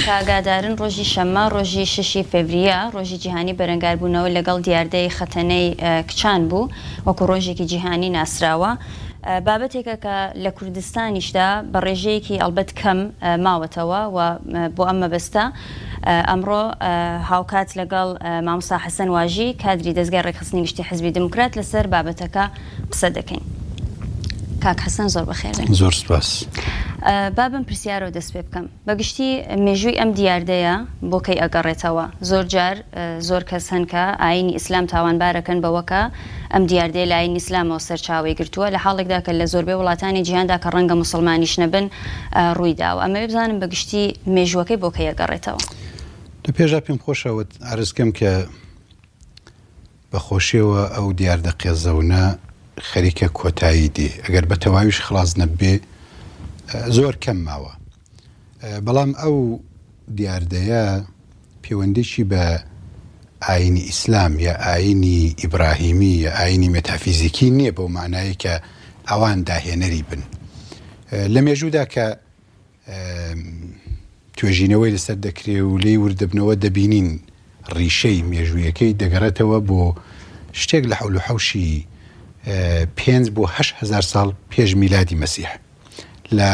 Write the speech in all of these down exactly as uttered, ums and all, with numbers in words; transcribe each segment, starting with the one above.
کاگادارن ڕۆژی شەممە ڕۆژی شەشی فێڤریە ڕۆژی جیهانی بەرەنگاربوونەوە لەگەڵ دیاردەی خەتەنەی کچان بوو وەکو ڕۆژێکی جیهانی ناسراوە. بابەتێکە کە لە کوردستانیشدا بە ڕێژەیەکی ئەلبەت کەم ماوەتەوە و بۆ ئەم مەبەستە ئەمڕۆ هاوکات لەگەڵ مامۆستا حەسەن واژی کادری دەستگای ڕێکخستنی گشتی حیزبی دموکرات لەسەر بابەتەکە قسە دەکەین. کاک حەسەن زۆر بەخێرن. زۆر سپاس. بابم پرسیارەوە دەست پێ بکەم بەگشتی مێژووی ئەم دیاردەیە بۆ کەی ئەگەڕێتەوە. زۆر جار زۆر کەس هەن کە ئاینی ئیسلام تاوانبارەکەن بەوەکە ئەم دیاردەیە لە ئاینی ئیسلامەوە سەرچاوی گرتووە لە حاڵێکدا کە لە زۆربەی وڵاتانی جیهاندا کە ڕەنگە موسڵمانیش نەبن ڕوویداوە. ئەمە بزانم بەگشتی مێژووەکەی بۆ کەی ئەگەڕێتەوە. لە پێشا پێم خۆشەوە عەرزکەم کە بەخۆشیەوە ئەو دیاردە قێزەونە خەریکە کۆتایی دی ئەگەر بە تەواویش خلاص نەبێ زۆر کەم ماوە. بەڵام ئەو دیاردەیە پەیوەندیشی بە ئاینی ئیسلام یا ئاینی ئیبراهیمی یا ئاینی مێتافیزیکی نییە بەو معنایی کە ئەوان داهێنەری بن. لە مێژوودا کە توێژینەوەی لەسەر دەکرێ و لێی وردەبنەوە دەبینین ڕیشەی مێژوویەکەی دەگەڕێتەوە بۆ شتێک لە حەول و حەوشی پێنج بۆ هەشت هەزار ساڵ پێش میلادی مەسیح لە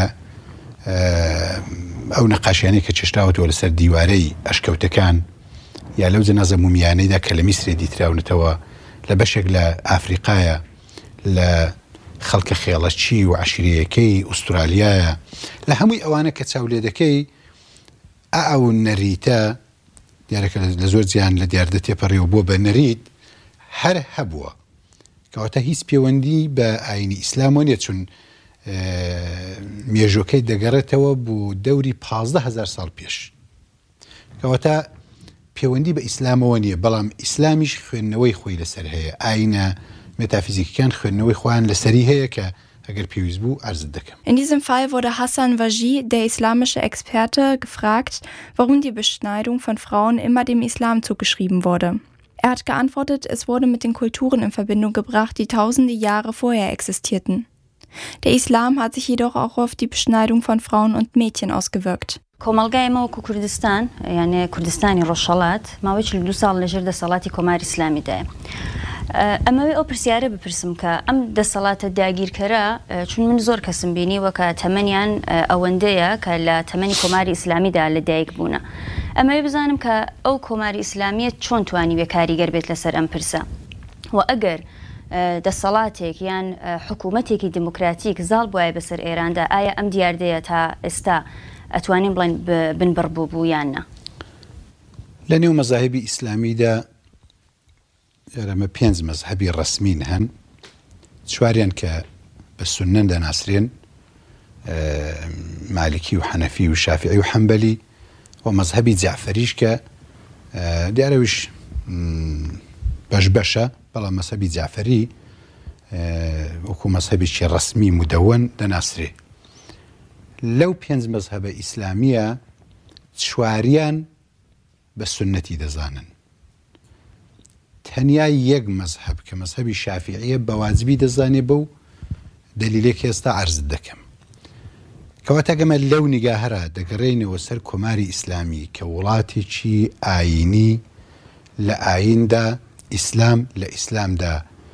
ئەو نەقاشیانەی کە چێشراوەتەوە لەسەر دیوارەی ئەشکەوتەکان یا لەو جەنازە مومیانەیدا کە لە میسرێ دیتراونەتەوە لە بەشێک لە ئافریقایە لە خەڵکە خێڵەچی و عەشیرەیەکەی ئوسترالیایە لە هەمووی ئەوانە کە چاولێ دەکەی ئەو نەریتە دیارەکە لە زۆر جیان لە دیاردە تێپەڕێەوە بۆ بە نەریت هەر هەبووە کەواتە هیچ پەیوەندی بە ئاینی ئیسلام نیە چون مێژوەکەی دەگەڕێتەوە بۆ دەوری پازدە هەزار ساڵ پێش کەواتە پەیوەندی بە ئیسلامەوە نییە بەڵام ئیسلامیش خوێندنەوەی خۆی لەسەر هەیە ئاینە مێتافیزیکیەکان خوێندنەوەی خۆیان لەسەری هەیە کە In diesem Fall wurde Hassan Waji, der islamische Experte, gefragt, warum die Beschneidung von Frauen immer dem Islam zugeschrieben wurde. Er hat geantwortet, es wurde mit den Kulturen in Verbindung gebracht, die tausende Jahre vorher existierten. Der Islam hat sich jedoch auch auf die Beschneidung von Frauen und Mädchen ausgewirkt. کۆمەڵگای مەوەکو کوردستان یانێ کوردستانی ڕۆژهەڵات ماوەی چل و دو ساڵ لەژێر دەسەڵاتی کۆماری ئیسلامیدایە. ئەمەوێ ئەو پرسیارە بپرسم کە ئەم دەسەڵاتە داگیرکەرە چون من زۆر کەسم بینی وەکە تەمەنیان ئەوەندەیە کە لە تەمەنی کۆماری ئیسلامیدا لە دایک بوونە. ئەمەوێ بزانم کە ئەو کۆماری ئیسلامیە چۆن توانی بێ کاریگەر بێت لەسەر ئەم پرسە و ئەگەر دەسەڵاتێک یان حکوومەتێکی دموکراتیک زاڵ بواە بەسەر ئێراندا ئایا ئەم دیاردەیە تا ئێستا ئەتوانین بڵێن بنبڕ بوو بوو یاننا. لە نێو مەزاهبی ئیسلامیدا ئەمە پێنج مەزهبی ڕەسمین هەن چواریان کە بە سونە دەناسرێن مالکی و حەنەفی و شافعی و حەمبەلی و مەزهبی جعفەریش کە دیارەویش بەش بەشە بەڵام مەزهبی جعفەری وەکو مەزهبێکی ڕەسمی مدەوەن دەناسرێ. لەو پێنج مەزهبە ئیسلامیە چواریان بە سونەتی دەزانن. تەنیا یەک مەزهب کە مەزهبی شافعیە بە واجبی دەزانێ بەو دەلیلێک ئێستا عەرز دەکەم. کەواتە گەمە لەو نیگاهەرە دەگەڕێینەوە سەر کۆماری ئیسلامی کە وڵاتێکی ئاینی لە ئایندا ئیسلام لە ئیسلامدا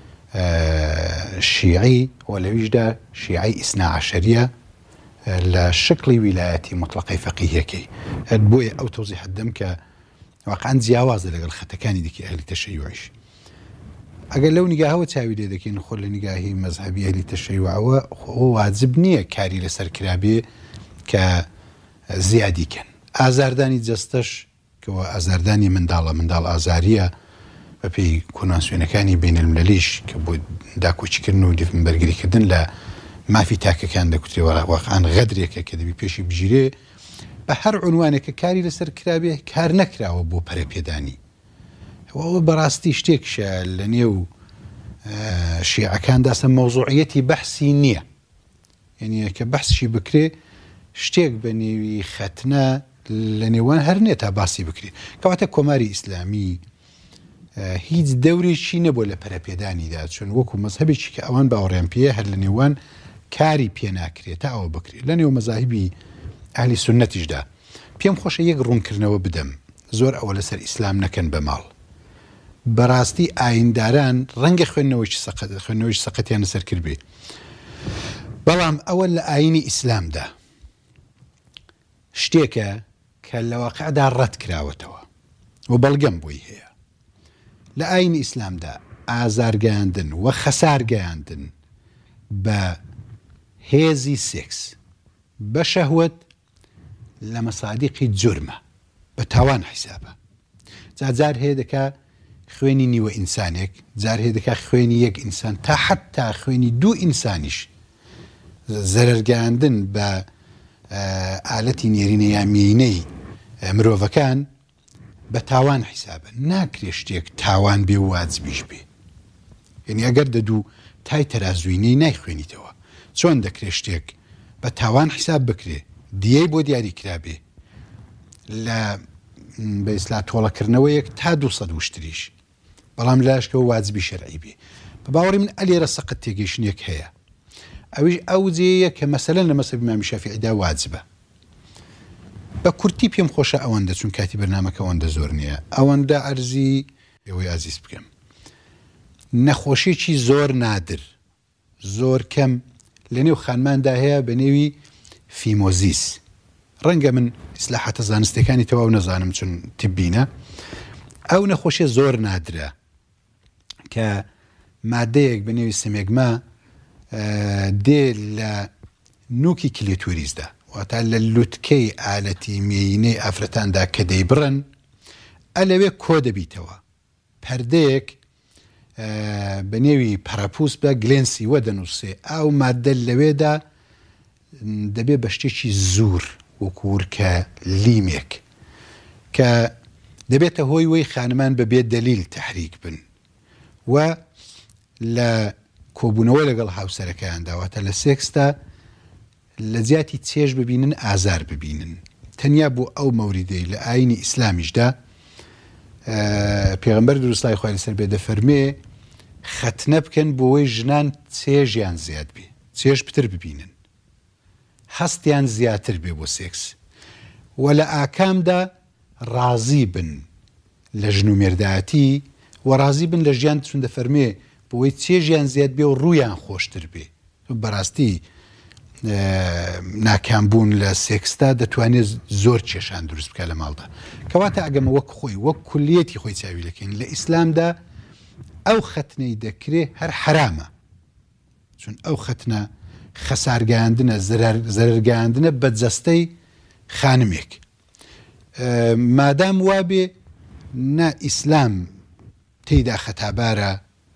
شیعی و لەویشدا شیعی ئیسنا عەشەریە لە شکلی ویلایەتی مطلقەی فەقیهەکەی. بۆیە ئەو تەوزیح دەم کە واقعاً جیاوازە لەگەڵ خەتەکانی دیکە ئەهلی تەشەیوعیش. ئەگەر لەو نیگاهەوە چاوی لێ دەکەین خۆ لە نیگاهی مەزهبی ئەهلی تەشەیوعەوە واجب نییە کاری لەسەر کرابێ کە زیادیکەن. ئازاردانی جەستەش کەەوە ئازاردانی منداڵە منداڵ ئازاریە بە پێی کۆنانسیۆنەکانی بینالملەلیش کە بۆ داکۆچیکردن و دیفمبەرگریکردن لە مافی تاکەکان دەکوترێەوە واقعاً غەدرێکە کە دەبی پێشی بژیرێ بە هەر عنوانێکە کاری لەسەر کرابێ کار نەکراوە بۆ پەرەپێدانی. ئەوە بەڕاستی شتێکشە لە نێو شیعەکاندا سە مەوزوعیەتی بەحسی نییە. یعنی کە بەحسشی بکرێ شتێک بە نێوی خەتنە لە نێوان هەر نێت تا باسی بکرێ. کەواتە کۆماری ئیسلامی هیچ دەورێکی نەبووە لە پەرەپێدانیدا چون وەکو مەزهبێکی کە ئەوان باوەڕێن پێ هەر لە نێوان کاری پێ ناکرێت تا ئەوە بکرێت لە نێو مەزاهبی ئەهلی سونەتیشدا پێم خۆشە یەک ڕوونکردنەوە بدەم زۆر ئەوە لەسەر ئیسلام نەکەن بە ماڵ بەڕاستی ئاینداران ڕەنگە خوێندنەوەی سەقەت خوێندنەوەی سەقەتیان لەسەر کرد بێ بەڵام ئەوە لە ئاینی ئیسلامدا شتێکە کە لە واقعدا ڕەت کراوەتەوە و بەڵگەم بۆی هەیە لە ئاینی ئیسلامدا ئازارگەیاندن و خەسارگەیاندن بە هێزی سێکس بە شەهوەت لە مەسادیقی جورمە بە تاوان حیسابە جار هەیە دەکا خوێنی نیوە ئینسانێک جار هەیە دەکا خوێنی یەک ئینسان تا حتا خوێنی دوو ئینسانیش زەرەرگەیاندن بە ئالەتی نێرینە یا مێینەی مرۆڤەکان بە تاوان حیسابە ناکرێ شتێک تاوان بێ و واجبیش بێ یعنی ئەگەر دەدوو تای تەرازوینەی نایخوێنیتەوە چۆن دەکرێ شتێک بە تاوان حیساب بکرێ دیەی بۆ دیاری کرابێ لە بە ئیسلا تۆڵەکردنەوەیەک تا دوو سەد وشتریش بەڵام لاشکەوە واجبی شەرعی بێ بە باوەڕی من ئەلێرە سەقەت تێگەیشتنێک هەیە ئەویش ئەو جێیە کە مەسەلەن لە مەسەب ئیمامی شافعیدا واجبە بە کورتی پێم خۆشە ئەوەندە چون کاتی بەرنامەکە ئەوەندە زۆر نییە ئەوەندە ئەرزی ئێوەی ئازیز بکەم نەخۆشیێکی زۆر نادر زۆر کەم لە نێو خانماندا هەیە بە نێوی فیمۆزیس ڕەنگە من ئیسلاحاتە زانستەکانی تەواو نەزانم چون تبینە ئەو نەخۆشیە زۆر نادرە کە مادەیەک بە نێوی سمێگما دێ لە نوکی کلێتوریزدا واتە لە لوتکەی ئالەتی مێینەی ئافرەتاندا کە دەیبڕن ئەلەوێ کۆ دەبیتەوە پەردەیەک بە نێوی پەرەپوس بە گلێنسی وە دەنووسێ ئەو مادە لەوێدا دەبێ بە شتێکی زوور وەکوورکە لیمێک کە دەبێتە هۆی وەی خانمان بەبێ دەلیل تەحریک بن و لە کۆبوونەوە لەگەڵ هاوسەرەکەیاندا واتە لە سێکستا لە جیاتی چێژ ببینن ئازار ببینن تەنیا بۆ ئەو مەوریدەی لە ئاینی ئیسلامیشدا پێغەمبەر دروستای خوای لەسەر بێ دەفەرمێ خەتنە بکەن بۆەوەی ژنان چێژیان زیاد بێ چێژ پتر ببینن هەستیان زیاتر بێ بۆ سێکس و لە ئاکامدا ڕازی بن لە ژن و مێردایەتی و ڕازی بن لە ژیان چون دەفەرمێ بۆی چێژیان زیاد بێ و ڕوویان خۆشتر بێ بەڕاستی ناکامبوون لە سێکستا دەتوانێت زۆر کێشان دروست بکە لە ماڵدا کەواتە ئەگەمە وەک خۆی وەک کولیەتی خۆی چاوی دەکەین لە ئیسلامدا ئەو خەتنەی دەکرێ هەر حرامە چون ئەو خەتنە خەسارگەیاندنە زەرەرگەیاندنە بە جەستەی خانمێک مادام وابێ نە ئیسلام تێیدا خەتابارە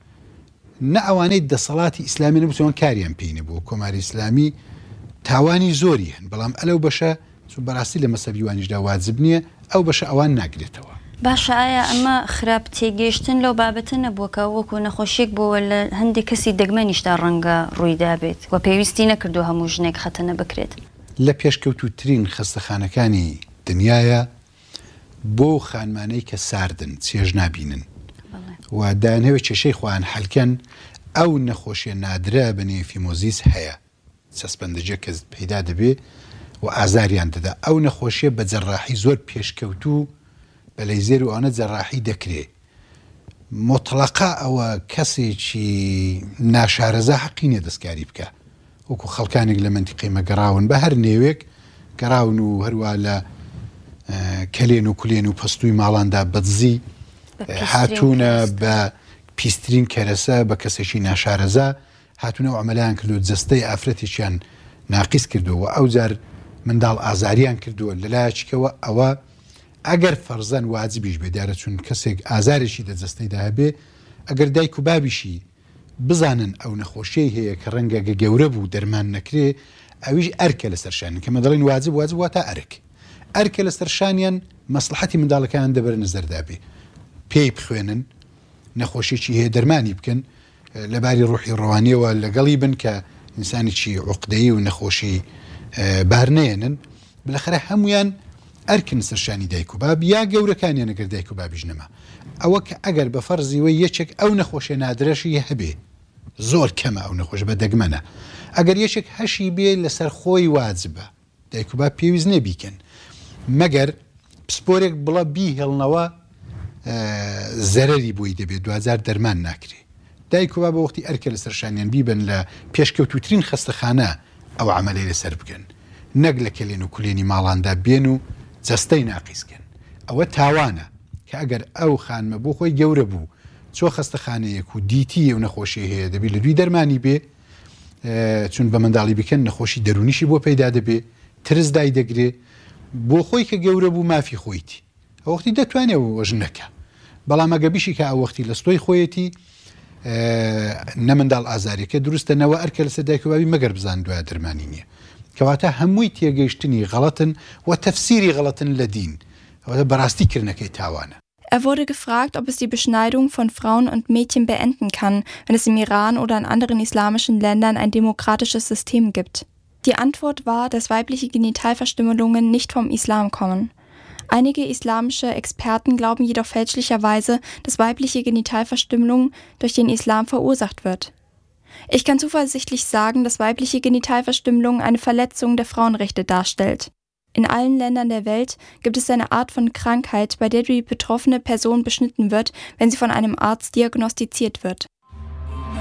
نە ئەوانەی دەسەڵاتی ئیسلامی نەبووەوە کاریان پێی نەبوو کۆماری ئیسلامی تاوانی زۆری هەن بەڵام ئەلەو بەشە چون بەڕاستی لە مەسەبیوانیشدا واجب نییە ئەو بەشە ئەوان ناگرێتەوە باشە ئایا ئەمە خراپ تێگەیشتن لەو بابەتە نەبووەکە وەکو نەخۆشیێک بۆوە لە هەندێک کەسی دەگمەنیشدا ڕەنگە ڕوویدا بێت و پێویستی نەکردو هەموو ژنێک خەتەنە بکرێت لە پێشکەوتوترین خەستەخانەکانی دنیاە بۆ خانمانەی کە ساردن چێژ نابینن و دانەوێت کێشەی خۆیان حەلکەن ئەو نەخۆشیە نادرە بە نێوی فیمۆزیس هەیە سەسپەندەجێ کە پەیدا دەبێ و ئازاریان دەدا ئەو نەخۆشیە بە جەڕاحی زۆر پێشکەوتوو بە لەیزێر و ئەوانە جەڕاحی دەکرێ مۆتڵەقا ئەوە کەسێکی ناشارەزا حەقی نیە دەستکاری بکە وەکو خەڵکانێک لە منتیقەی مەگەڕاون بە هەر نێوێک گەڕاون و هەروە لە کەلێن و کولێن و پەستووی ماڵاندا بەدزی هاتوونە بە پیسترین کەرەسە بە کەسێکی ناشارەزا هاتوونە و ئەمەلیان کردو جەستەی ئافرەتێکیان ناقیس کردووە ئەو جار منداڵ ئازاریان کردووە لەلایەکەوە ئەوە ئەگەر فەرزەن واجبیش بێدارە چون کەسێک ئازارێکی دەجەستەیدا هەبێ ئەگەر دایک و بابیشی بزانن ئەو نەخۆشیەی هەیە کە ڕەنگە گەورە بوو دەرمان نەکرێ ئەویش ئەرکە لە سەرشانی کەمە دەڵێن واجب واجب واتە ئەرک ئەرکە لە سەرشانیان مەسلحەتی منداڵەکان دەبەرە نەزەردا بێ پێی بخوێنن نەخۆشیێکی هەیە دەرمانی بکەن لەباری ڕوحی ڕەوانیەوە لەگەڵی بن کە ئینسانێکی عوقدەیی و نەخۆشی بارنێنن بلەخرە هەمویان ئەرکن سەرشانی دایک و باب یا گەورەکانیان ئەگەر دایک و بابیش نەما ئەوە کە ئەگەر بە فەرزیوە یەکێک ئەو نەخۆشیە نادرەشی هەبێ زۆر کەمە ئەو نەخۆش بە دەگمەنە ئەگەر یەکێک هەشی بێ لەسەر خۆی واجبە دایک و باب پێویست نەبیکەن مەگەر پسپۆرێک بڵە بیهێڵنەوە زەرەری بۆی دەبێت دوزار دەرمان ناکرێ دایک و بابە وەختی ئەرکە لەسەر شانیان بیبن لە پێشکەوتوترین خەستەخانە ئەو عملەی لەسەر بکەن نەک لە کلێن و کولێنی ماڵاندا بێن و جەستەی ناقیسکەن ئەوە تاوانە کە ئەگەر ئەو خانمە بۆ خۆی گەورە بوو چۆ خەستەخانەیەک و دیتی و نەخۆشی هەیە دەبێت لە دوی دەرمانی بێ چون بە منداڵی بکەن نەخۆشی دەرونیشی بۆ پەیدا دەبێ ترس دای دەگرێ بۆ خۆی کە گەورە بوو مافی خۆیتی ئەوەختی دەتوانێت وەژنەکە بەڵام ئەگە بیشی کە ئەوەختی لە ستۆی خۆیەتی نەمنداڵ ئازارێکە دروستەنەوە ئەرکە لەسەر دایکۆبابی مەگەر بزان دوای دەرمانی نییە کەواتە هەمووی تێگەیشتنی غەڵەتن و تەفسیری غەڵەتن لە دین ئەوە بەڕاستیکردنەکەی تاوانە. Er wurde gefragt, ob es die Beschneidung von Frauen und Mädchen beenden kann, wenn es im Iran oder in anderen islamischen Ländern ein demokratisches System gibt. Die Antwort war, dass weibliche Genitalverstümmelungen nicht vom Islam kommen. Einige islamische Experten glauben jedoch fälschlicherweise, dass weibliche Genitalverstümmelung durch den Islam verursacht wird. Ich kann zuversichtlich sagen, dass weibliche Genitalverstümmelung eine Verletzung der Frauenrechte darstellt. In allen Ländern der Welt gibt es eine Art von Krankheit, bei der die betroffene Person beschnitten wird, wenn sie von einem Arzt diagnostiziert wird.